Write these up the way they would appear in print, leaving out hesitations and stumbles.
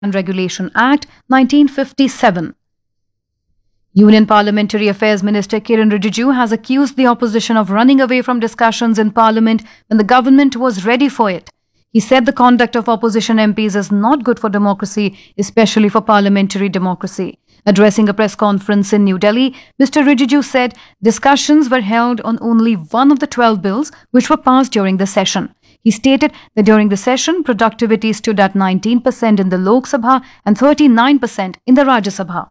and Regulation Act 1957. Union Parliamentary Affairs Minister Kiran Rijiju has accused the opposition of running away from discussions in Parliament when the government was ready for it. He said the conduct of opposition MPs is not good for democracy, especially for parliamentary democracy. Addressing a press conference in New Delhi, Mr. Rijiju said discussions were held on only one of the 12 bills which were passed during the session. He stated that during the session, productivity stood at 19% in the Lok Sabha and 39% in the Rajya Sabha.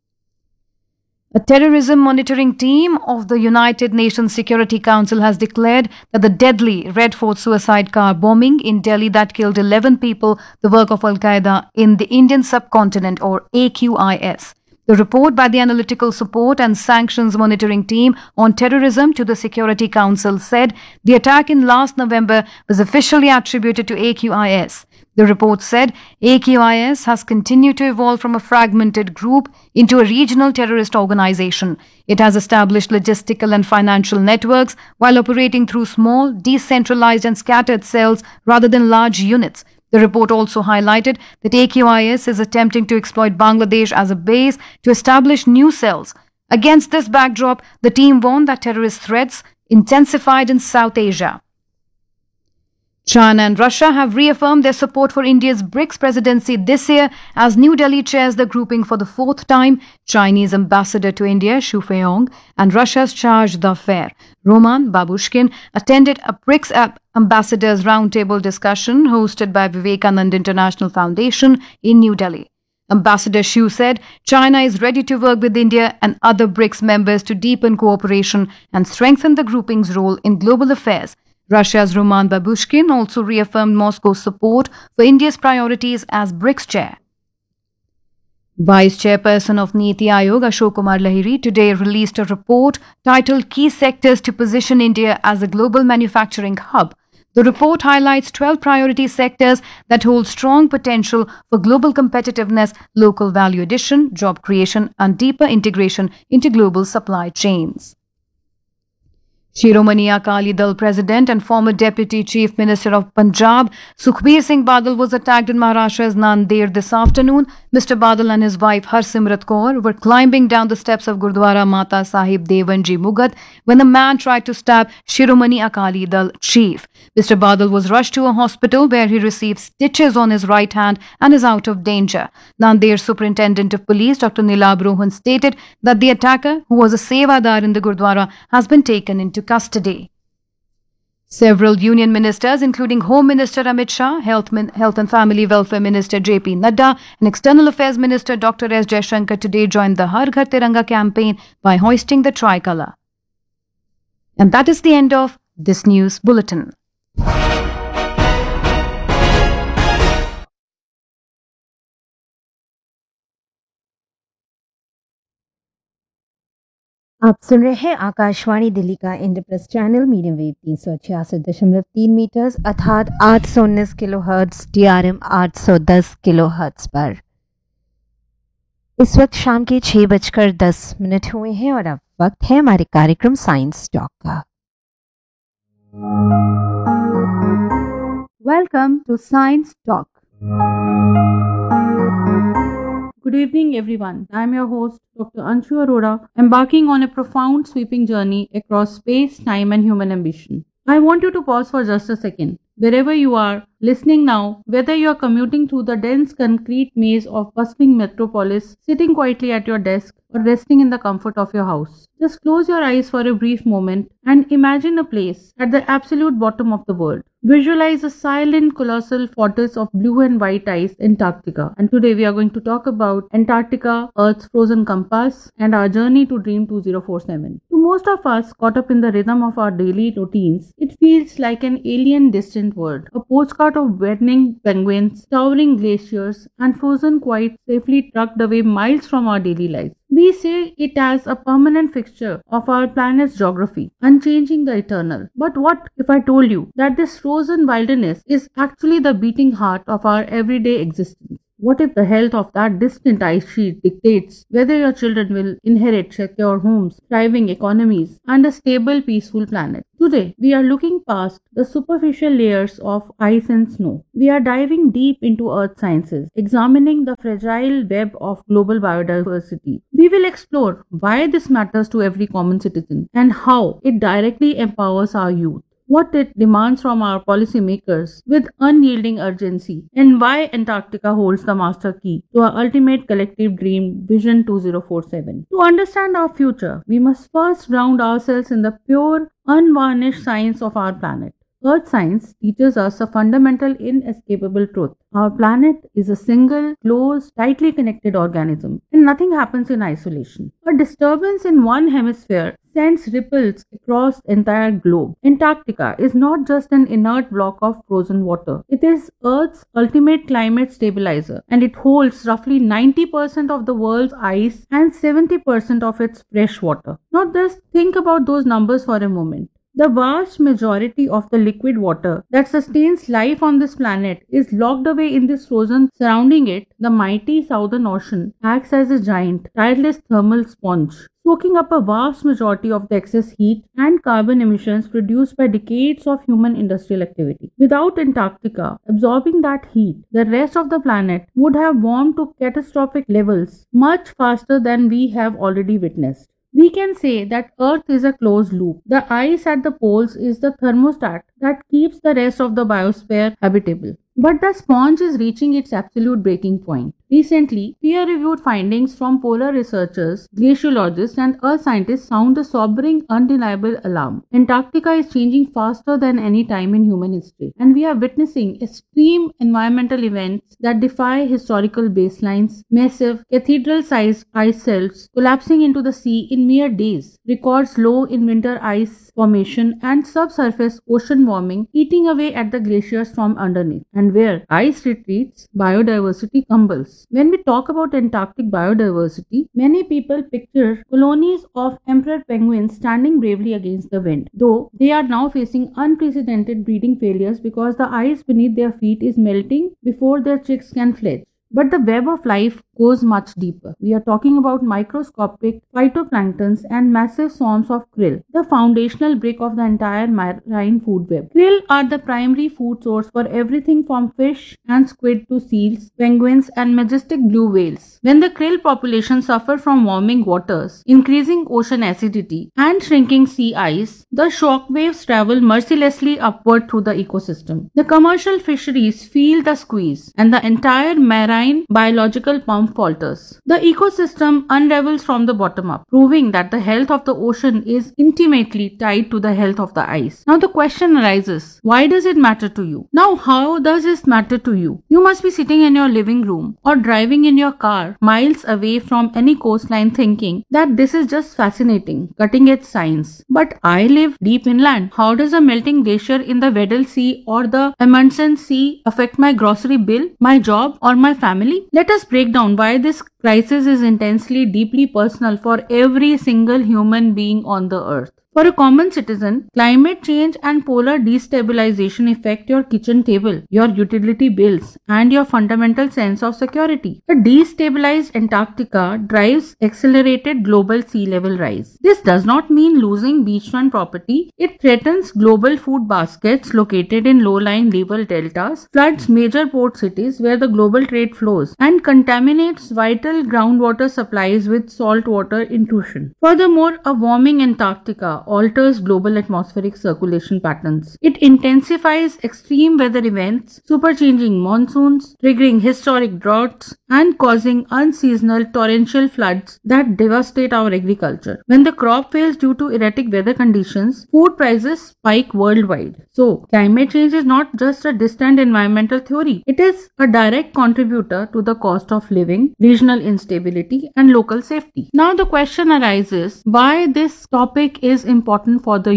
A terrorism monitoring team of the United Nations Security Council has declared that the deadly Red Fort suicide car bombing in Delhi that killed 11 people, the work of Al-Qaeda in the Indian subcontinent, or AQIS. The report by the Analytical Support and Sanctions Monitoring Team on Terrorism to the Security Council said the attack in last November was officially attributed to AQIS. The report said AQIS has continued to evolve from a fragmented group into a regional terrorist organization. It has established logistical and financial networks while operating through small, decentralized and scattered cells rather than large units. The report also highlighted that AQIS is attempting to exploit Bangladesh as a base to establish new cells. Against this backdrop, the team warned that terrorist threats intensified in South Asia. China and Russia have reaffirmed their support for India's BRICS presidency this year as New Delhi chairs the grouping for the fourth time. Chinese ambassador to India, Xu Feiyong, and Russia's charge d'affaires, Roman Babushkin, attended a BRICS ambassadors roundtable discussion hosted by Vivekananda International Foundation in New Delhi. Ambassador Xu said China is ready to work with India and other BRICS members to deepen cooperation and strengthen the grouping's role in global affairs. Russia's Roman Babushkin also reaffirmed Moscow's support for India's priorities as BRICS chair. Vice Chairperson of Niti Aayog, Ashok Kumar Lahiri, today released a report titled Key Sectors to Position India as a Global Manufacturing Hub. The report highlights 12 priority sectors that hold strong potential for global competitiveness, local value addition, job creation, and deeper integration into global supply chains. Shiromani Akali Dal President and former Deputy Chief Minister of Punjab, Sukhbir Singh Badal, was attacked in Maharashtra's Nanded this afternoon. Mr. Badal and his wife Harsimrat Kaur were climbing down the steps of Gurdwara Mata Sahib Devanji Mugat when a man tried to stab Shiromani Akali Dal chief. Mr. Badal was rushed to a hospital where he received stitches on his right hand and is out of danger. Nanded Superintendent of Police Dr. Nilab Rohan stated that the attacker, who was a sevadar in the Gurdwara, has been taken into custody. Several union ministers, including Home Minister Amit Shah, Health and Family Welfare Minister J.P. Nadda, and External Affairs Minister Dr. S. Jaishankar today joined the Har Ghar Tiranga campaign by hoisting the tricolour. And that is the end of this news bulletin. आप सुन रहे हैं आकाशवाणी दिल्ली का Indraprastha channel medium wave 366.3 metres अर्थात 819 kilohertz DRM 810 kilohertz पर। इस वक्त शाम के 6:10 हुए हैं और अब वक्त है हमारे कार्यक्रम साइंस टॉक का। Welcome to science talk. Good evening, everyone. I am your host, Dr. Anshu Arora, embarking on a profound, sweeping journey across space, time, and human ambition. I want you to pause for just a second. Wherever you are listening now, whether you are commuting through the dense concrete maze of bustling metropolis, sitting quietly at your desk, or resting in the comfort of your house, just close your eyes for a brief moment and imagine a place at the absolute bottom of the world. Visualize a silent, colossal fortress of blue and white ice, Antarctica. And today we are going to talk about Antarctica, Earth's frozen compass, and our journey to Dream 2047. To most of us caught up in the rhythm of our daily routines, it feels like an alien distant world. A postcard of burning penguins, towering glaciers, and frozen quiet safely tucked away miles from our daily lives. We see it as a permanent fixture of our planet's geography, unchanging the eternal. But what if I told you that this frozen wilderness is actually the beating heart of our everyday existence? What if the health of that distant ice sheet dictates whether your children will inherit secure homes, thriving economies, and a stable, peaceful planet? Today, we are looking past the superficial layers of ice and snow. We are diving deep into earth sciences, examining the fragile web of global biodiversity. We will explore why this matters to every common citizen and how it directly empowers our youth, what it demands from our policymakers with unyielding urgency, and why Antarctica holds the master key to our ultimate collective dream, Vision 2047. To understand our future, we must first ground ourselves in the pure, unvarnished science of our planet. Earth science teaches us a fundamental, inescapable truth. Our planet is a single, closed, tightly connected organism, and nothing happens in isolation. A disturbance in one hemisphere sends ripples across the entire globe. Antarctica is not just an inert block of frozen water. It is Earth's ultimate climate stabilizer, and it holds roughly 90% of the world's ice and 70% of its fresh water. Now just think about those numbers for a moment. The vast majority of the liquid water that sustains life on this planet is locked away in this frozen surrounding it. The mighty Southern Ocean acts as a giant, tireless thermal sponge, soaking up a vast majority of the excess heat and carbon emissions produced by decades of human industrial activity. Without Antarctica absorbing that heat, the rest of the planet would have warmed to catastrophic levels much faster than we have already witnessed. We can say that Earth is a closed loop. The ice at the poles is the thermostat that keeps the rest of the biosphere habitable. But the sponge is reaching its absolute breaking point. Recently, peer-reviewed findings from polar researchers, glaciologists, and earth scientists sound a sobering, undeniable alarm. Antarctica is changing faster than any time in human history, and we are witnessing extreme environmental events that defy historical baselines. Massive, cathedral-sized ice shelves collapsing into the sea in mere days, records low in winter ice formation, and subsurface ocean warming eating away at the glaciers from underneath. And where ice retreats, biodiversity crumbles. When we talk about Antarctic biodiversity, many people picture colonies of emperor penguins standing bravely against the wind, though they are now facing unprecedented breeding failures because the ice beneath their feet is melting before their chicks can fledge. But the web of life goes much deeper. We are talking about microscopic phytoplanktons and massive swarms of krill, the foundational brick of the entire marine food web. Krill are the primary food source for everything from fish and squid to seals, penguins, and majestic blue whales. When the krill population suffer from warming waters, increasing ocean acidity, and shrinking sea ice, the shock waves travel mercilessly upward through the ecosystem. The commercial fisheries feel the squeeze, and the entire marine biological pump falters. The ecosystem unravels from the bottom up, proving that the health of the ocean is intimately tied to the health of the ice. Now the question arises, why does it matter to you? Now how does this matter to you? You must be sitting in your living room or driving in your car miles away from any coastline thinking that this is just fascinating, cutting edge science. But I live deep inland. How does a melting glacier in the Weddell Sea or the Amundsen Sea affect my grocery bill, my job, or my family? Let us break down why this crisis is intensely, deeply personal for every single human being on the earth. For a common citizen, climate change and polar destabilization affect your kitchen table, your utility bills, and your fundamental sense of security. A destabilized Antarctica drives accelerated global sea level rise. This does not mean losing beachfront property. It threatens global food baskets located in low-lying river deltas, floods major port cities where the global trade flows, and contaminates vital groundwater supplies with saltwater intrusion. Furthermore, a warming Antarctica alters global atmospheric circulation patterns. It intensifies extreme weather events, superchanging monsoons, triggering historic droughts, and causing unseasonal torrential floods that devastate our agriculture. When the crop fails due to erratic weather conditions, food prices spike worldwide. So, climate change is not just a distant environmental theory. It is a direct contributor to the cost of living, regional instability, and local safety. Now the question arises, why this topic is important for the youth.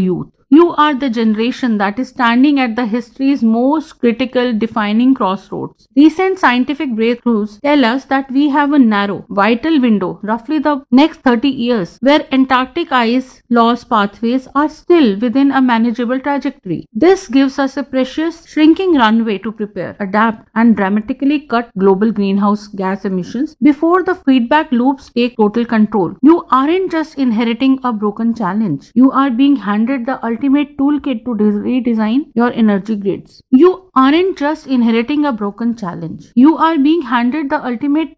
You are the generation that is standing at the history's most critical defining crossroads. Recent scientific breakthroughs tell us that we have a narrow, vital window, roughly the next 30 years, where Antarctic ice loss pathways are still within a manageable trajectory. This gives us a precious shrinking runway to prepare, adapt, and dramatically cut global greenhouse gas emissions before the feedback loops take total control. You aren't just inheriting a broken challenge. You are being handed the ultimate toolkit to redesign your energy grids. You aren't just inheriting a broken challenge. You are being handed the ultimate